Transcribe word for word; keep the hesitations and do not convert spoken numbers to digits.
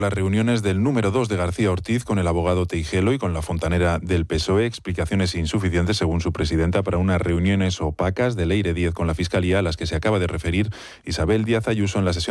Las reuniones del número dos de García Ortiz con el abogado Teijelo y con la fontanera del P S O E, explicaciones insuficientes según su presidenta para unas reuniones opacas de Leire Díez con la Fiscalía a las que se acaba de referir Isabel Díaz Ayuso en la sesión